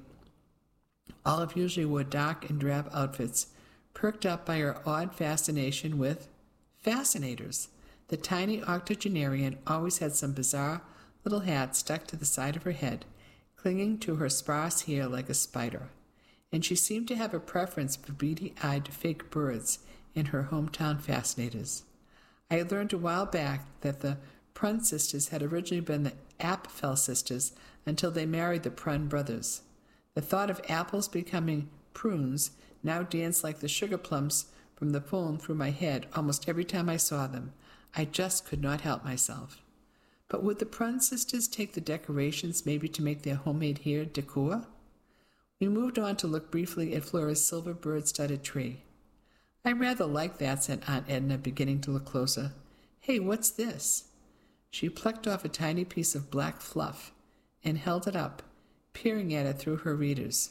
Olive usually wore dark and drab outfits, perked up by her odd fascination with fascinators. The tiny octogenarian always had some bizarre little hat stuck to the side of her head, clinging to her sparse hair like a spider. And she seemed to have a preference for beady-eyed fake birds in her hometown fascinators. I had learned a while back that the Prun sisters had originally been the Apfel sisters until they married the Prun brothers. The thought of apples becoming prunes now danced like the sugar plums from the poem through my head almost every time I saw them. I just could not help myself. But would the Prun sisters take the decorations maybe to make their homemade hair decor? We moved on to look briefly at Flora's silver bird-studded tree. I rather like that, said Aunt Edna, beginning to look closer. Hey, what's this? She plucked off a tiny piece of black fluff and held it up, peering at it through her readers.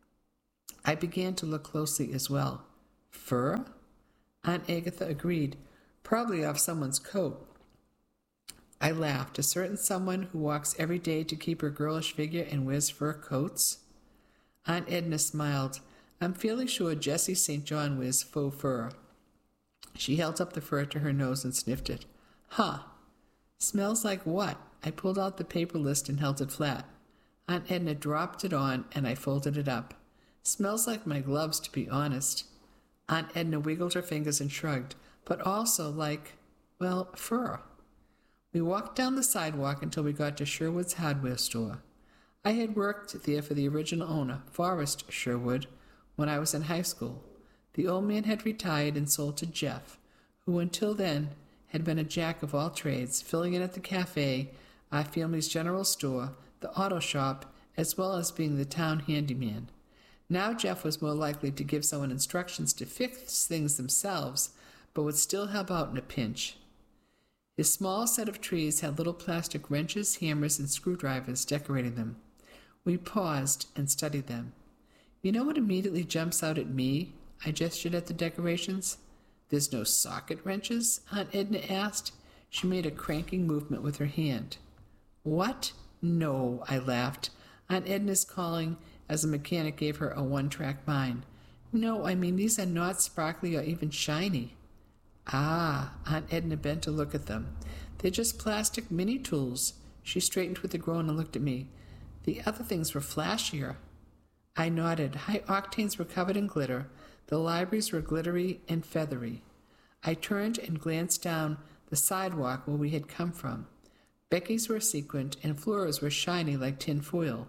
I began to look closely as well. Fur? Aunt Agatha agreed, probably off someone's coat. I laughed. A certain someone who walks every day to keep her girlish figure and wears fur coats? Aunt Edna smiled. I'm fairly sure Jessie Saint John wears faux fur. She held up the fur to her nose and sniffed it. Huh. Smells like what? I pulled out the paper list and held it flat. Aunt Edna dropped it on, and I folded it up. Smells like my gloves, to be honest. Aunt Edna wiggled her fingers and shrugged, but also like, well, fur. We walked down the sidewalk until we got to Sherwood's hardware store. I had worked there for the original owner, Forrest Sherwood, when I was in high school. The old man had retired and sold to Jeff, who until then had been a jack of all trades, filling in at the cafe, our family's general store, the auto shop, as well as being the town handyman. Now Jeff was more likely to give someone instructions to fix things themselves, but would still help out in a pinch. His small set of trees had little plastic wrenches, hammers, and screwdrivers decorating them. We paused and studied them. You know what immediately jumps out at me? I gestured at the decorations. There's no socket wrenches? Aunt Edna asked. She made a cranking movement with her hand. What? No, I laughed. Aunt Edna's calling as a mechanic gave her a one-track mind. No, I mean these are not sparkly or even shiny. Ah, Aunt Edna bent to look at them. They're just plastic mini-tools. She straightened with a groan and looked at me. The other things were flashier. I nodded. High octanes were covered in glitter. The libraries were glittery and feathery. I turned and glanced down the sidewalk where we had come from. Becky's were sequined, and Flora's were shiny like tin foil.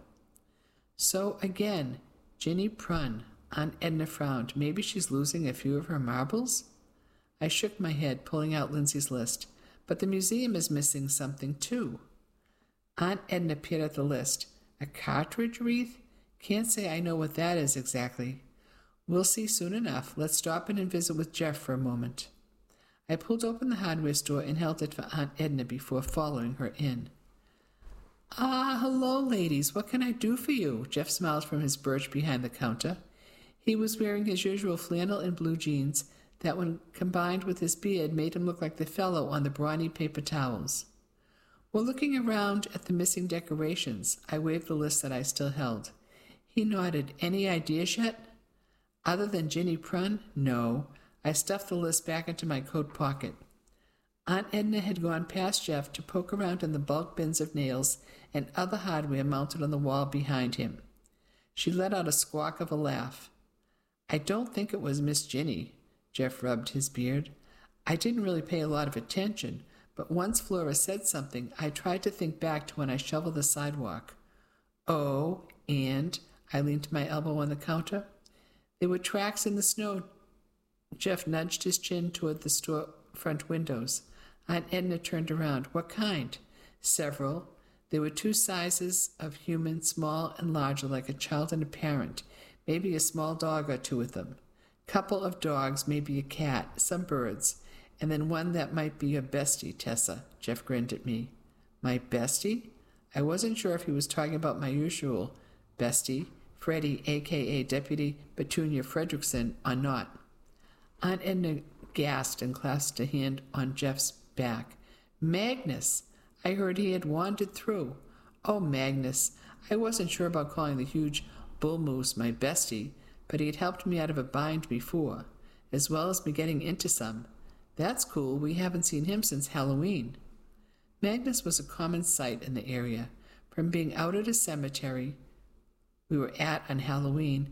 So again, Ginny Prun. Aunt Edna frowned. Maybe she's losing a few of her marbles? I shook my head, pulling out Lindsay's list. But the museum is missing something, too. Aunt Edna peered at the list. A cartridge wreath? Can't say I know what that is exactly. We'll see soon enough. Let's stop in and visit with Jeff for a moment. I pulled open the hardware store and held it for Aunt Edna before following her in. Ah, hello, ladies. What can I do for you? Jeff smiled from his perch behind the counter. He was wearing his usual flannel and blue jeans that, when combined with his beard, made him look like the fellow on the brawny paper towels. While looking around at the missing decorations, I waved the list that I still held. He nodded. Any ideas yet? Other than Ginny Prun? No. I stuffed the list back into my coat pocket. Aunt Edna had gone past Jeff to poke around in the bulk bins of nails and other hardware mounted on the wall behind him. She let out a squawk of a laugh. I don't think it was Miss Ginny. Jeff rubbed his beard. I didn't really pay a lot of attention, but once Flora said something, I tried to think back to when I shoveled the sidewalk. Oh, and I leaned to my elbow on the counter. There were tracks in the snow. Jeff nudged his chin toward the store front windows. Aunt Edna turned around. What kind? Several. There were two sizes of human, small and larger, like a child and a parent. Maybe a small dog or two with them. Couple of dogs, maybe a cat, some birds, and then one that might be your bestie, Tessa. Jeff grinned at me. My bestie? I wasn't sure if he was talking about my usual bestie, Freddie, a k a. Deputy Petunia Fredrickson, or not. Aunt Edna gasped and clasped a hand on Jeff's back. Magnus! I heard he had wandered through. Oh, Magnus! I wasn't sure about calling the huge bull moose my bestie, but he had helped me out of a bind before, as well as me getting into some. That's cool. We haven't seen him since Halloween. Magnus was a common sight in the area, from being out at a cemetery we were at on Halloween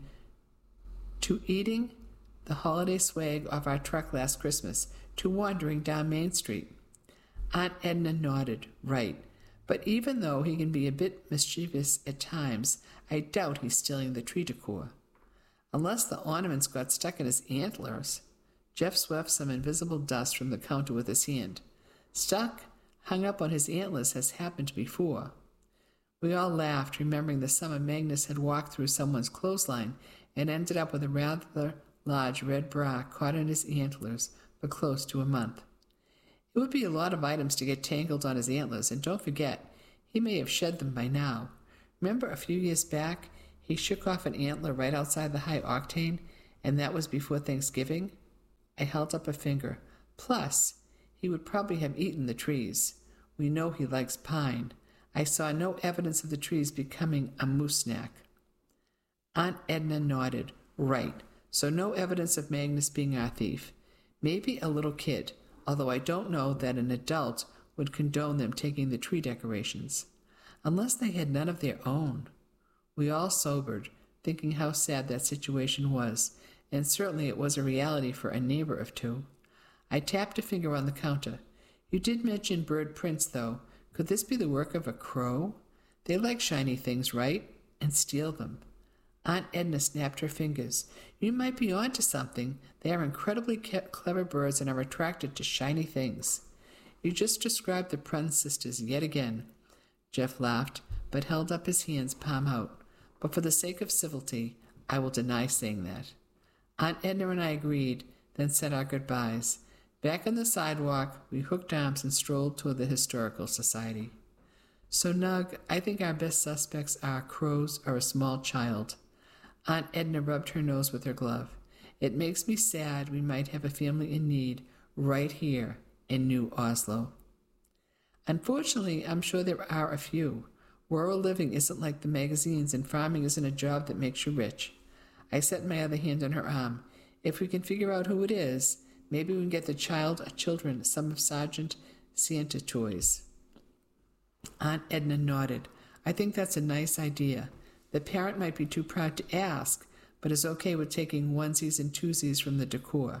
to eating the holiday swag off our truck last Christmas, to wandering down Main Street. Aunt Edna nodded. Right. But even though he can be a bit mischievous at times, I doubt he's stealing the tree decor. Unless the ornaments got stuck in his antlers. Jeff swept some invisible dust from the counter with his hand. Stuck, hung up on his antlers has happened before. We all laughed, remembering the summer Magnus had walked through someone's clothesline and ended up with a rather large red bra caught in his antlers for close to a month. It would be a lot of items to get tangled on his antlers, and don't forget, he may have shed them by now. Remember a few years back, he shook off an antler right outside the High Octane, and that was before Thanksgiving? I held up a finger. Plus, he would probably have eaten the trees. We know he likes pine. I saw no evidence of the trees becoming a moose snack. Aunt Edna nodded. Right. So no evidence of Magnus being our thief. Maybe a little kid, although I don't know that an adult would condone them taking the tree decorations. Unless they had none of their own. We all sobered, thinking how sad that situation was, and certainly it was a reality for a neighbor of two. I tapped a finger on the counter. You did mention bird prints, though. Could this be the work of a crow? They like shiny things, right? And steal them. Aunt Edna snapped her fingers. You might be on to something. They are incredibly clever birds and are attracted to shiny things. You just described the Prun sisters yet again. Jeff laughed, but held up his hands palm out. But for the sake of civility, I will deny saying that. Aunt Edna and I agreed, then said our goodbyes. Back on the sidewalk, we hooked arms and strolled toward the Historical Society. So, Nug, I think our best suspects are crows or a small child. Aunt Edna rubbed her nose with her glove. It makes me sad we might have a family in need right here in New Oslo. Unfortunately, I'm sure there are a few. Rural living isn't like the magazines, and farming isn't a job that makes you rich. I set my other hand on her arm. If we can figure out who it is, maybe we can get the child or children some of Sergeant Santa toys. Aunt Edna nodded. I think that's a nice idea. The parent might be too proud to ask, but is okay with taking onesies and twosies from the decor.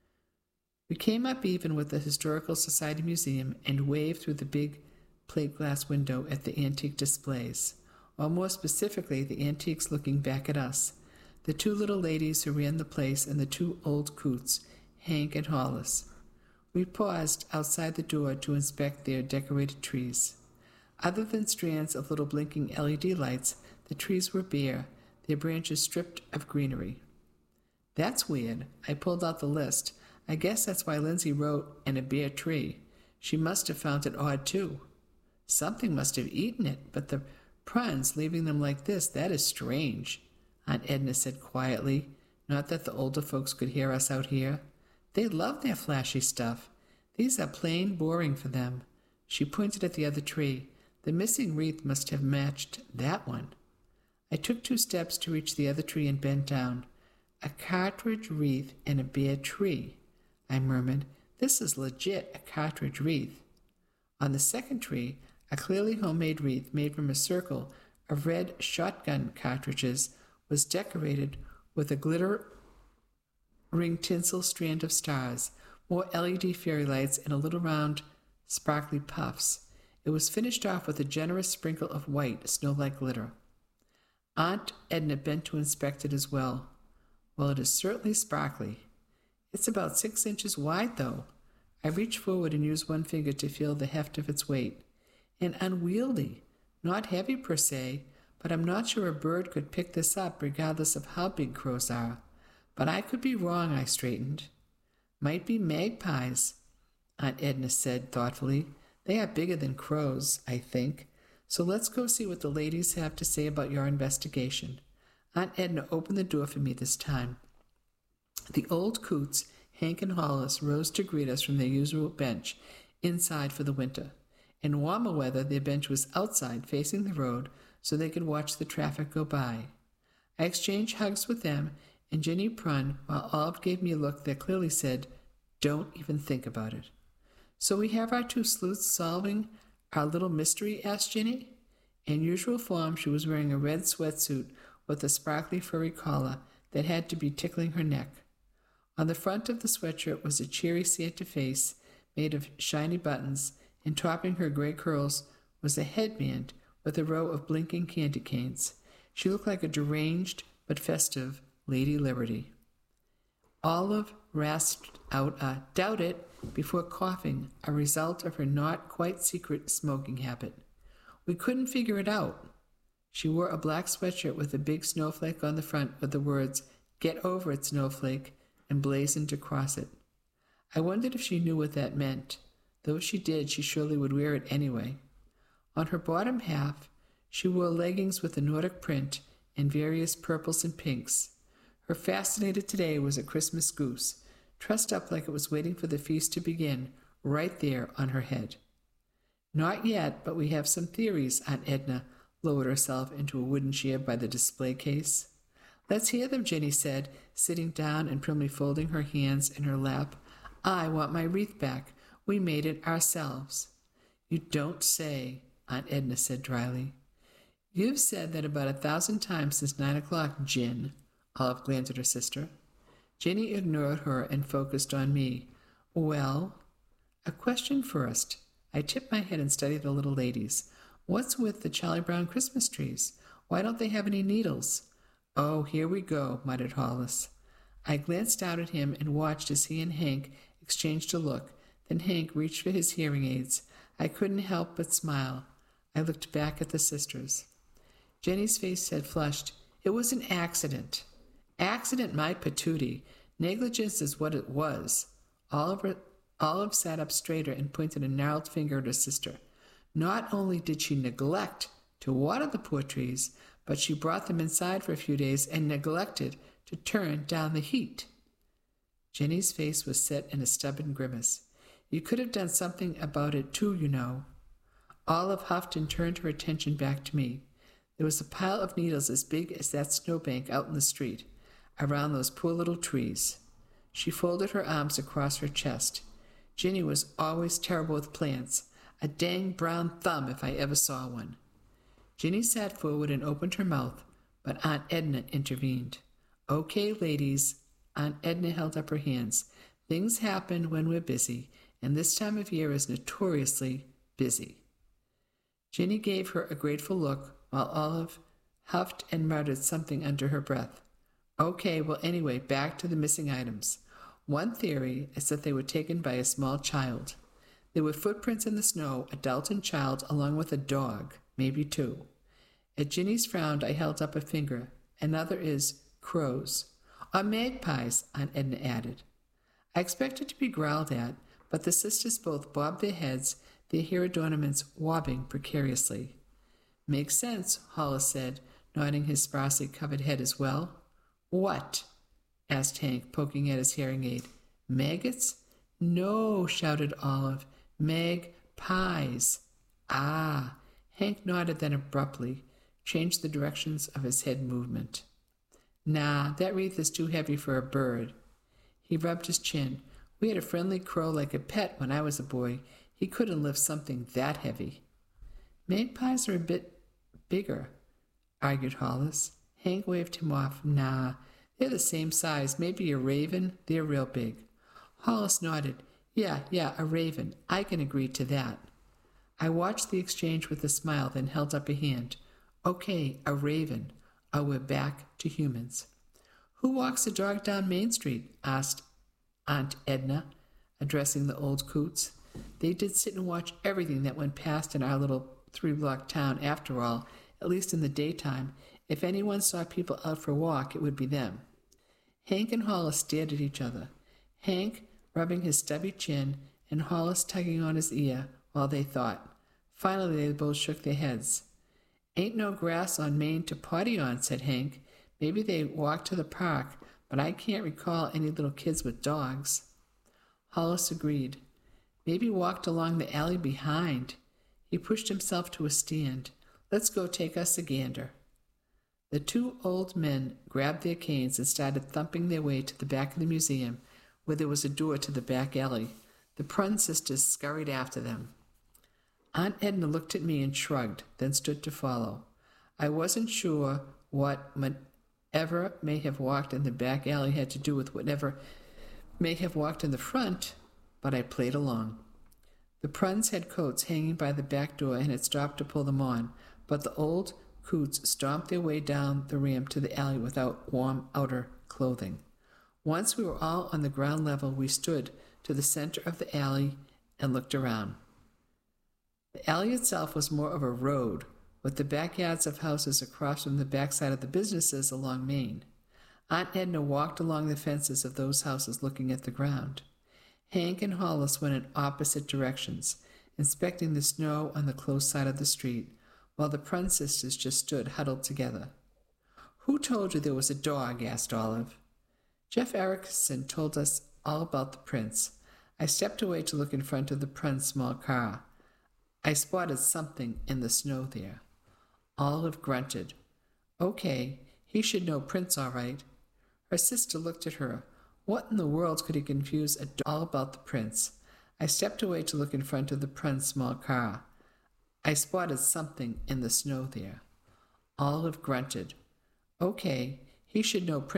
We came up even with the Historical Society Museum and waved through the big plate glass window at the antique displays, or more specifically, the antiques looking back at us, the two little ladies who ran the place and the two old coots, Hank and Hollis. We paused outside the door to inspect their decorated trees. Other than strands of little blinking L E D lights, the trees were bare, their branches stripped of greenery. That's weird. I pulled out the list. I guess that's why Lindsay wrote, and a bare tree. She must have found it odd, too. Something must have eaten it, but the Pruns leaving them like this, that is strange, Aunt Edna said quietly, not that the older folks could hear us out here. They love their flashy stuff. These are plain boring for them. She pointed at the other tree. The missing wreath must have matched that one. I took two steps to reach the other tree and bent down. A cartridge wreath and a bare tree, I murmured. This is legit a cartridge wreath. On the second tree, a clearly homemade wreath made from a circle of red shotgun cartridges was decorated with a glittering tinsel strand of stars, more L E D fairy lights, and a little round, sparkly puffs. It was finished off with a generous sprinkle of white, snow-like glitter. Aunt Edna bent to inspect it as well. Well, it is certainly sparkly. It's about six inches wide, though. I reached forward and used one finger to feel the heft of its weight. And unwieldy. Not heavy per se, but I'm not sure a bird could pick this up regardless of how big crows are. But I could be wrong, I straightened. Might be magpies, Aunt Edna said thoughtfully. They are bigger than crows, I think. So let's go see what the ladies have to say about your investigation. Aunt Edna opened the door for me this time. The old coots, Hank and Hollis, rose to greet us from their usual bench, inside for the winter. In warmer weather, their bench was outside, facing the road, so they could watch the traffic go by. I exchanged hugs with them, and Jenny Prun, while Olive gave me a look that clearly said, "Don't even think about it." "So we have our two sleuths solving our little mystery?" asked Jenny. In usual form, she was wearing a red sweatsuit with a sparkly furry collar that had to be tickling her neck. On the front of the sweatshirt was a cheery Santa face made of shiny buttons, and topping her gray curls was a headband with a row of blinking candy canes. She looked like a deranged but festive Lady Liberty. Olive rasped out a "doubt it" before coughing, a result of her not quite secret smoking habit. We couldn't figure it out. She wore a black sweatshirt with a big snowflake on the front with the words, "Get over it, snowflake," emblazoned across it. I wondered if she knew what that meant. Though if she did, she surely would wear it anyway. On her bottom half, she wore leggings with a Nordic print and various purples and pinks. Her fascinator today was a Christmas goose, trussed up like it was waiting for the feast to begin, right there on her head. Not yet, but we have some theories, Aunt Edna lowered herself into a wooden chair by the display case. Let's hear them, Jenny said, sitting down and primly folding her hands in her lap. I want my wreath back. We made it ourselves. You don't say, Aunt Edna said dryly. You've said that about a thousand times since nine o'clock, Jin. Olive glanced at her sister. Jenny ignored her and focused on me. Well, a question first. I tipped my head and studied the little ladies. What's with the Charlie Brown Christmas trees? Why don't they have any needles? Oh, here we go, muttered Hollis. I glanced out at him and watched as he and Hank exchanged a look. Then Hank reached for his hearing aids. I couldn't help but smile. I looked back at the sisters. Jenny's face had flushed. It was an accident. Accident, my patootie. Negligence is what it was. Oliver, Olive sat up straighter and pointed a gnarled finger at her sister. Not only did she neglect to water the poor trees, but she brought them inside for a few days and neglected to turn down the heat. Jenny's face was set in a stubborn grimace. You could have done something about it too, you know. Olive huffed and turned her attention back to me. There was a pile of needles as big as that snowbank out in the street, around those poor little trees. She folded her arms across her chest. Jenny was always terrible with plants, a dang brown thumb if I ever saw one. Jenny sat forward and opened her mouth, but Aunt Edna intervened. Okay, ladies. Aunt Edna held up her hands. Things happen when we're busy, and this time of year is notoriously busy. Jenny gave her a grateful look, while Olive huffed and muttered something under her breath. Okay, well, anyway, back to the missing items. One theory is that they were taken by a small child. There were footprints in the snow, adult and child, along with a dog, maybe two. At Ginny's frown, I held up a finger. Another is crows. Or magpies, Aunt Edna added. I expected to be growled at, but the sisters both bobbed their heads, their hair adornments wobbling precariously. Makes sense, Hollis said, nodding his sparsely covered head as well. What? Asked Hank, poking at his hearing aid. Maggots? No, shouted Olive. Magpies. Ah. Hank nodded, then abruptly changed the directions of his head movement. Nah, that wreath is too heavy for a bird. He rubbed his chin. We had a friendly crow like a pet when I was a boy. He couldn't lift something that heavy. Magpies are a bit bigger, argued Hollis. Hank waved him off. Nah, they're the same size. Maybe a raven. They're real big. Hollis nodded. Yeah, yeah, a raven. I can agree to that. I watched the exchange with a smile, then held up a hand. Okay, a raven. Oh, we're back to humans. Who walks the dog down Main Street? Asked Aunt Edna, addressing the old coots. They did sit and watch everything that went past in our little three-block town, after all, at least in the daytime. If anyone saw people out for a walk, it would be them. Hank and Hollis stared at each other, Hank rubbing his stubby chin and Hollis tugging on his ear while they thought. Finally, they both shook their heads. Ain't no grass on Main to potty on, said Hank. Maybe they walked to the park, but I can't recall any little kids with dogs. Hollis agreed. Maybe walked along the alley behind. He pushed himself to a stand. Let's go take us a gander. The two old men grabbed their canes and started thumping their way to the back of the museum, where there was a door to the back alley. The Prun sisters scurried after them. Aunt Edna looked at me and shrugged, then stood to follow. I wasn't sure what whatever may have walked in the back alley had to do with whatever may have walked in the front, but I played along. The The Pruns had coats hanging by the back door and had stopped to pull them on, but the old coots stomped their way down the ramp to the alley without warm outer clothing. Once we were all on the ground level, we stood to the center of the alley and looked around. The alley itself was more of a road, with the backyards of houses across from the backside of the businesses along Main. Aunt Edna walked along the fences of those houses looking at the ground. Hank and Hollis went in opposite directions, inspecting the snow on the close side of the street, while the Prun sisters just stood huddled together. "Who told you there was a dog?" asked Olive. Jeff Erickson told us all about the prince. I stepped away to look in front of the Prun's small car. I spotted something in the snow there. Olive grunted. "Okay, he should know Prince all right." Her sister looked at her. What in the world could he confuse a dog all about the prince? I stepped away to look in front of the Prun's small car. I spotted something in the snow there. Olive grunted. "Okay, he should know Prince